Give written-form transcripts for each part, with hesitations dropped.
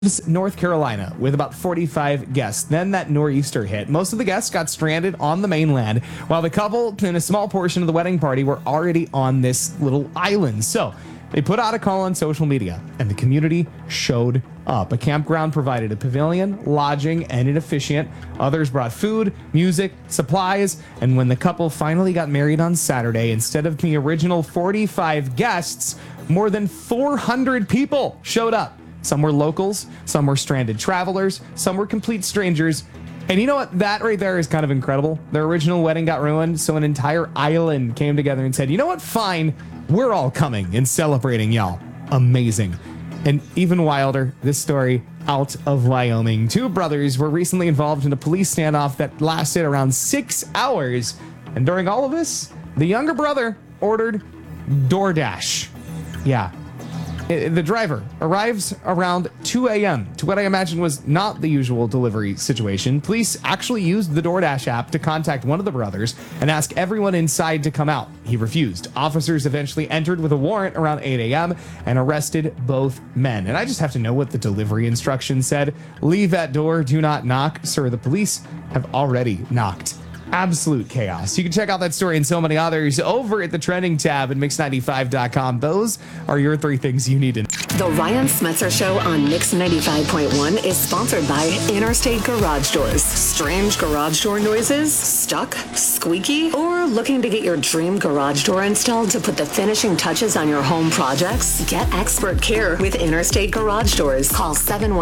North Carolina with about 45 guests. Then that nor'easter hit. Most of the guests got stranded on the mainland, while the couple and a small portion of the wedding party were already on this little island. So they put out a call on social media, and the community showed up. A campground provided a pavilion, lodging, and an officiant. Others brought food, music, supplies, and when the couple finally got married on Saturday, instead of the original 45 guests, more than 400 people showed up. Some were locals, some were stranded travelers, some were complete strangers. And you know what? That right there is kind of incredible. Their original wedding got ruined, so an entire island came together and said, you know what? Fine, we're all coming and celebrating y'all. Amazing. And even wilder, this story out of Wyoming. Two brothers were recently involved in a police standoff that lasted around 6 hours. And during all of this, the younger brother ordered DoorDash. Yeah. The driver arrives around 2 a.m. to what I imagine was not the usual delivery situation. Police actually used the DoorDash app to contact one of the brothers and ask everyone inside to come out. He refused. Officers eventually entered with a warrant around 8 a.m. and arrested both men. And I just have to know what the delivery instructions said. Leave at door, do not knock. Sir, the police have already knocked. Absolute chaos. You can check out that story and so many others over at the trending tab at mix95.com. Those are your three things you need to know. The Ryan Smetzer Show on Mix 95.1 is sponsored by Interstate Garage Doors. Strange garage door noises? Stuck? Squeaky? Or looking to get your dream garage door installed to put the finishing touches on your home projects? Get expert care with Interstate Garage Doors. Call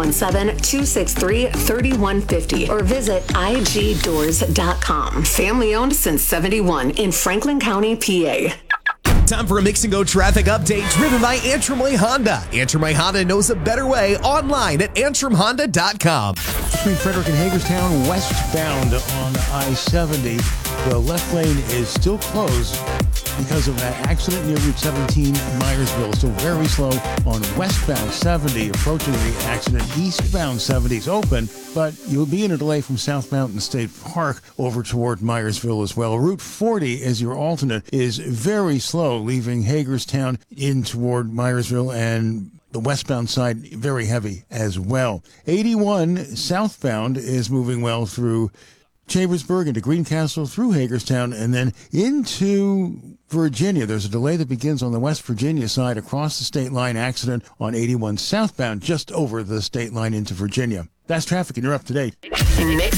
717-263-3150 or visit igdoors.com. Family owned since 71 in Franklin County, PA. Time for a Mix and Go traffic update driven by Antrim Way Honda. Antrim Way Honda knows a better way online at antrimhonda.com. Between Frederick and Hagerstown, westbound on I-70, the left lane is still closed because of that accident near Route 17, Myersville. Still very slow on westbound 70, approaching the accident. Eastbound 70 is open, but you'll be in a delay from South Mountain State Park over toward Myersville as well. Route 40 as your alternate is very slow, leaving Hagerstown in toward Myersville, and the westbound side very heavy as well. 81 southbound is moving well through Chambersburg into Greencastle, through Hagerstown, and then into Virginia. There's a delay that begins on the West Virginia side across the state line. Accident on 81 southbound just over the state line into Virginia. That's traffic, and you're up to date. Mix